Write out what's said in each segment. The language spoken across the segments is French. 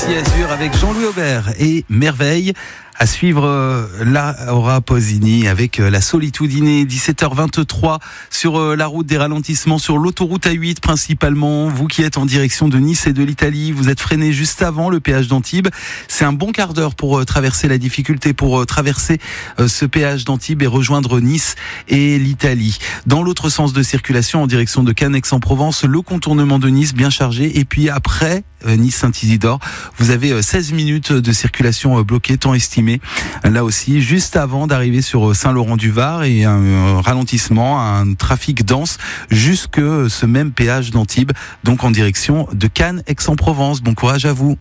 Ici Azur avec Jean-Louis Aubert et Merveille. À suivre Laura Pausini avec la Solitudine, 17h23 sur la route des ralentissements sur l'autoroute A8 principalement. Vous qui êtes en direction de Nice et de l'Italie, vous êtes freiné juste avant le péage d'Antibes. C'est un bon quart d'heure pour traverser la difficulté, pour traverser ce péage d'Antibes et rejoindre Nice et l'Italie. Dans l'autre sens de circulation en direction de Cannes, Aix-en-Provence, le contournement de Nice bien chargé. Et puis après Nice-Saint-Isidore, vous avez 16 minutes de circulation bloquée, temps estimé. Là aussi, juste avant d'arriver sur Saint-Laurent-du-Var et un ralentissement, un trafic dense jusque ce même péage d'Antibes, donc en direction de Cannes, Aix-en-Provence. Bon courage à vous.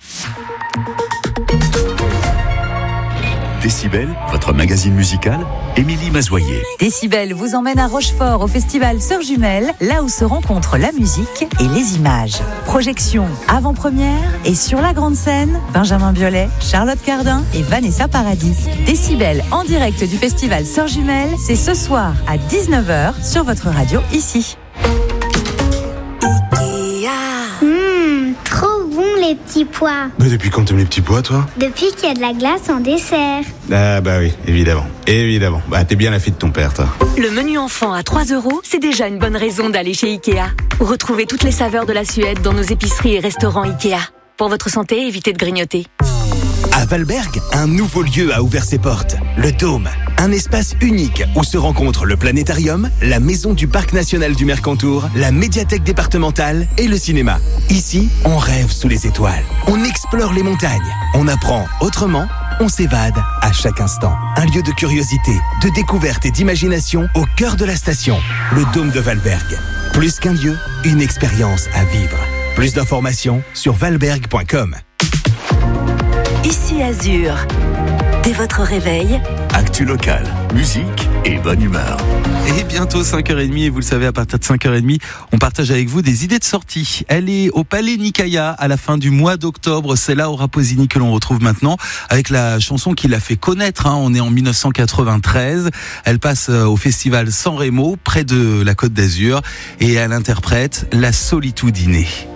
Décibel, votre magazine musical, Émilie Mazoyer. Décibel vous emmène à Rochefort au festival Sœurs Jumelles, là où se rencontrent la musique et les images. Projection avant-première et sur la grande scène, Benjamin Biolay, Charlotte Cardin et Vanessa Paradis. Décibel en direct du festival Sœurs Jumelles, c'est ce soir à 19h sur votre radio ici. Trop bon les petits pois. Mais depuis quand t'aimes les petits pois, toi? Depuis qu'il y a de la glace en dessert. Ah bah oui, évidemment. Bah t'es bien la fille de ton père, toi. Le menu enfant à 3 €, c'est déjà une bonne raison d'aller chez Ikea. Retrouvez toutes les saveurs de la Suède dans nos épiceries et restaurants Ikea. Pour votre santé, évitez de grignoter. À Valberg, un nouveau lieu a ouvert ses portes, le Dôme. Un espace unique où se rencontrent le planétarium, la maison du parc national du Mercantour, la médiathèque départementale et le cinéma. Ici, on rêve sous les étoiles, on explore les montagnes, on apprend autrement, on s'évade à chaque instant. Un lieu de curiosité, de découverte et d'imagination au cœur de la station, le Dôme de Valberg. Plus qu'un lieu, une expérience à vivre. Plus d'informations sur valberg.com. Ici Azur. Dès votre réveil, Actu local, musique et bonne humeur. Et bientôt 5h30, et vous le savez, à partir de 5h30, on partage avec vous des idées de sortie. Elle est au Palais Nicaïa à la fin du mois d'octobre. C'est Laura Pausini que l'on retrouve maintenant avec la chanson qui l'a fait connaître. On est en 1993. Elle passe au festival San Remo, près de la Côte d'Azur, et elle interprète La Solitudine.